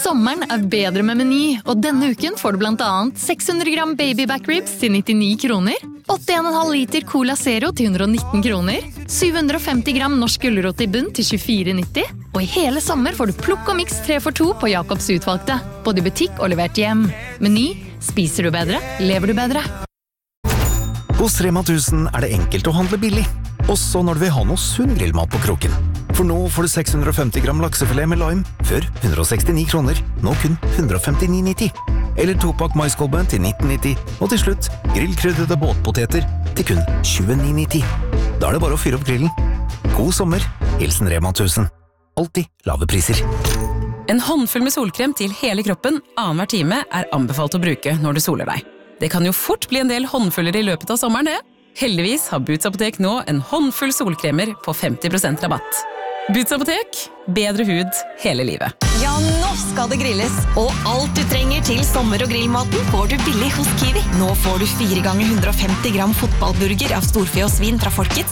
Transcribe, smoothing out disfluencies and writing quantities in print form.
Sommeren bedre med Meny, og denne uken får du blant annet 600 gram baby back ribs til 99 kroner, 8,5 liter Cola Zero til 119 kroner, 750 gram norsk gulrot i bunn til 24,90, og i hele sommer får du plukk og mix 3 for 2 på Jacobs utvalgte, både i butikk og levert hjem. Meny, spiser du bedre, lever du bedre. Hos Rema 1000 det enkelt å handle billig, også når du vil ha noe sunn grillmat på kroken. For nå får du 650 gram laksefilet med lime, før 169 kroner, nå kun 159,90. Eller 2-pakk maiskolbe til 19,90, og til slutt grillkryddede båtpoteter til kun 29,90. Da det bare å fyre opp grillen. God sommer, hilsen Rema 1000. Alltid lave priser. En håndfull med solkrem til hele kroppen annenhver time anbefalt å bruke når du soler deg. Det kan jo fort bli en del håndfuller i løpet av sommeren, det. Heldigvis har Boots Apotek nå en håndfull solkremer på 50% rabatt. Boots Apotek, bedre hud hele livet. Ja, nå skal det grilles. Og alt du trenger til sommer- og grillmaten får du billig hos Kiwi. Nå får du 4 ganger 150 gram fotballburger av storfe og svin fra Folkets